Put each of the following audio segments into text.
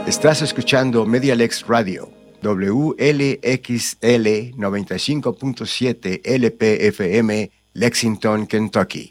Estás escuchando Medialex Radio, WLXL 95.7 LPFM, Lexington, Kentucky.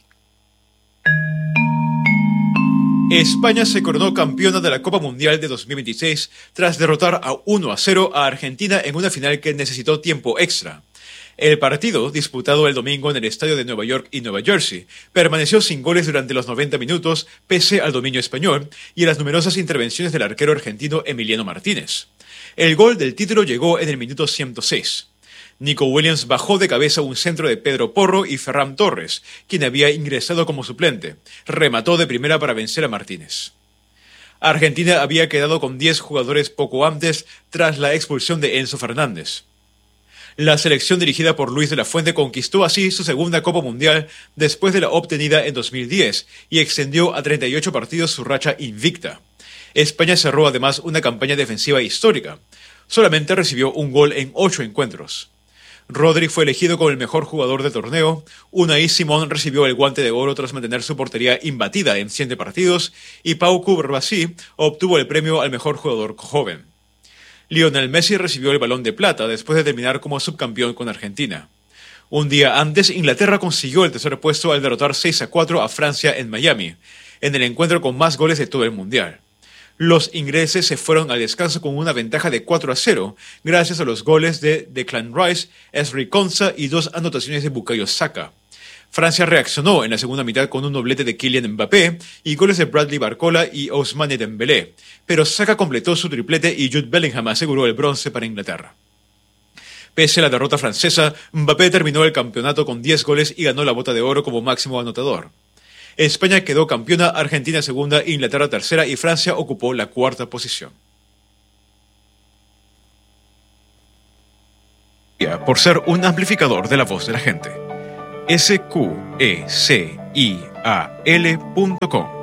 España se coronó campeona de la Copa Mundial de 2026 tras derrotar a 1-0 a Argentina en una final que necesitó tiempo extra. El partido, disputado el domingo en el estadio de Nueva York y Nueva Jersey, permaneció sin goles durante los 90 minutos pese al dominio español y a las numerosas intervenciones del arquero argentino Emiliano Martínez. El gol del título llegó en el minuto 106. Nico Williams bajó de cabeza un centro de Pedro Porro y Ferran Torres, quien había ingresado como suplente. Remató de primera para vencer a Martínez. Argentina había quedado con 10 jugadores poco antes tras la expulsión de Enzo Fernández. La selección dirigida por Luis de la Fuente conquistó así su segunda Copa Mundial después de la obtenida en 2010 y extendió a 38 partidos su racha invicta. España cerró además una campaña defensiva histórica. Solamente recibió un gol en 8 encuentros. Rodri fue elegido como el mejor jugador del torneo. Unai Simón recibió el guante de oro tras mantener su portería imbatida en 7 partidos y Pau Cubarsí obtuvo el premio al mejor jugador joven. Lionel Messi recibió el Balón de Plata después de terminar como subcampeón con Argentina. Un día antes, Inglaterra consiguió el tercer puesto al derrotar 6-4 a Francia en Miami, en el encuentro con más goles de todo el Mundial. Los ingleses se fueron al descanso con una ventaja de 4-0, gracias a los goles de Declan Rice, Ezri Konsa y 2 anotaciones de Bukayo Saka. Francia reaccionó en la segunda mitad con un doblete de Kylian Mbappé y goles de Bradley Barcola y Ousmane Dembélé, pero Saka completó su triplete y Jude Bellingham aseguró el bronce para Inglaterra. Pese a la derrota francesa, Mbappé terminó el campeonato con 10 goles y ganó la Bota de Oro como máximo anotador. España quedó campeona, Argentina segunda, Inglaterra tercera y Francia ocupó la cuarta posición. Por ser un amplificador de la voz de la gente. SQECIAL.com